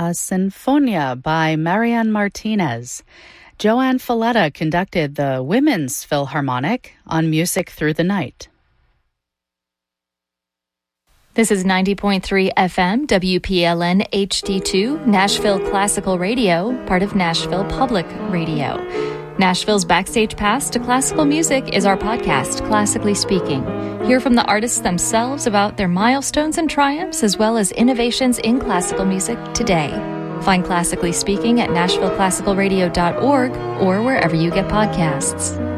a Sinfonia by Marianne Martinez. Joanne Falletta conducted the Women's Philharmonic on Music Through the Night. This is 90.3 FM, WPLN HD2, Nashville Classical Radio, part of Nashville Public Radio. Nashville's Backstage Pass to Classical Music is our podcast, Classically Speaking. Hear from the artists themselves about their milestones and triumphs, as well as innovations in classical music today. Find Classically Speaking at NashvilleClassicalRadio.org or wherever you get podcasts.